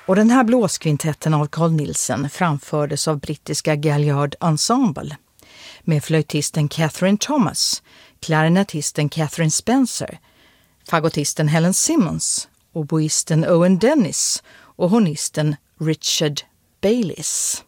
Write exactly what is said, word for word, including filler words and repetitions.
Och den här blåskvintetten av Carl Nielsen framfördes av brittiska Galliard Ensemble med flöjtisten Catherine Thomas, klarinetisten Catherine Spencer, fagottisten Helen Simmons, oboisten Owen Dennis och hornisten Richard Bayliss.